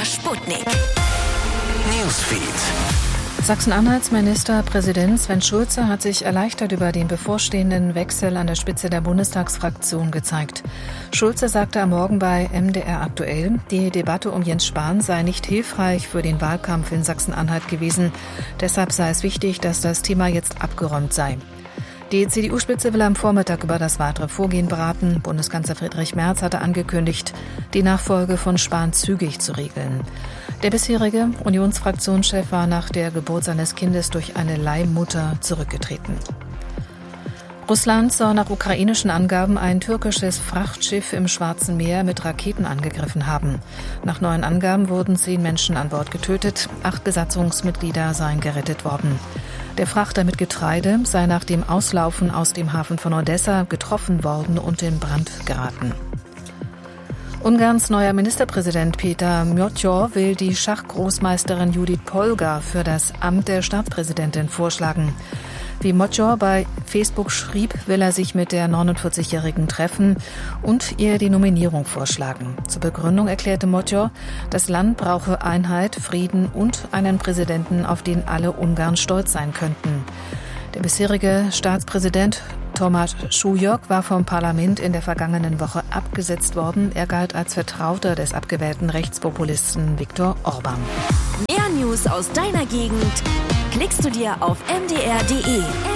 Sputnik Newsfeed. Sachsen-Anhalts Ministerpräsident Sven Schulze hat sich erleichtert über den bevorstehenden Wechsel an der Spitze der Bundestagsfraktion gezeigt. Schulze sagte am Morgen bei MDR aktuell, die Debatte um Jens Spahn sei nicht hilfreich für den Wahlkampf in Sachsen-Anhalt gewesen. Deshalb sei es wichtig, dass das Thema jetzt abgeräumt sei. Die CDU-Spitze will am Vormittag über das weitere Vorgehen beraten. Bundeskanzler Friedrich Merz hatte angekündigt, die Nachfolge von Spahn zügig zu regeln. Der bisherige Unionsfraktionschef war nach der Geburt seines Kindes durch eine Leihmutter zurückgetreten. Russland soll nach ukrainischen Angaben ein türkisches Frachtschiff im Schwarzen Meer mit Raketen angegriffen haben. Nach neuen Angaben wurden 10 Menschen an Bord getötet, 8 Besatzungsmitglieder seien gerettet worden. Der Frachter mit Getreide sei nach dem Auslaufen aus dem Hafen von Odessa getroffen worden und in Brand geraten. Ungarns neuer Ministerpräsident Péter Mottyó will die Schachgroßmeisterin Judith Polgar für das Amt der Staatspräsidentin vorschlagen. Wie Mottyó bei Facebook schrieb, will er sich mit der 49-Jährigen treffen und ihr die Nominierung vorschlagen. Zur Begründung erklärte Mottyó, das Land brauche Einheit, Frieden und einen Präsidenten, auf den alle Ungarn stolz sein könnten. Der bisherige Staatspräsident Tomáš Súlyog war vom Parlament in der vergangenen Woche abgesetzt worden. Er galt als Vertrauter des abgewählten Rechtspopulisten Viktor Orbán. Mehr News aus deiner Gegend klickst du dir auf mdr.de.